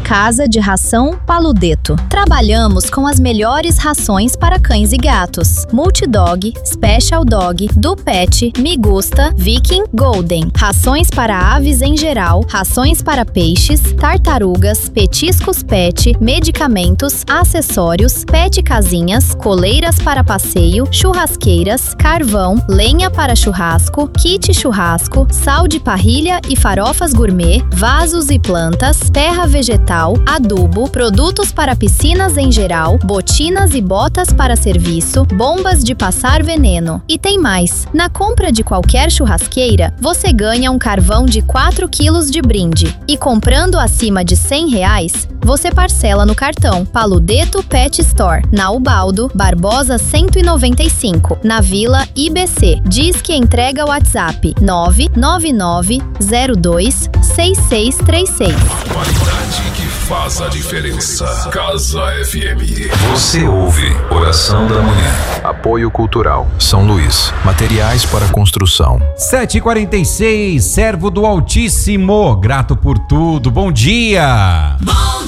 Casa de Ração Paludeto. Trabalhamos com as melhores rações para cães e gatos. Multidog, Special Dog, do Pet, Migusta, Viking, Golden. Rações para aves em geral, rações para peixes, tartarugas, petiscos pet, medicamentos, acessórios, pet casinhas, coleiras para passeio, churrasqueiras, carvão, lenha para churrasco, kit churrasco, sal de parrilha e farofas gourmet, vasos e plantas, terra vegetal, adubo, produtos para piscinas em geral, botinas e botas para serviço, bombas de passar veneno. E tem mais! Na compra de qualquer churrasqueira, você ganha um carvão de 4 quilos de brinde. E comprando acima de R$100, você parcela no cartão Paludeto Pet Store, na Ubaldo, Barbosa 195, na Vila IBC. Diz que entrega WhatsApp 999026636. Qualidade que faz a diferença. Casa FM. Você ouve Oração da Manhã. Apoio Cultural São Luís. Materiais para construção. 7h46, servo do Altíssimo. Grato por tudo. Bom dia. Bom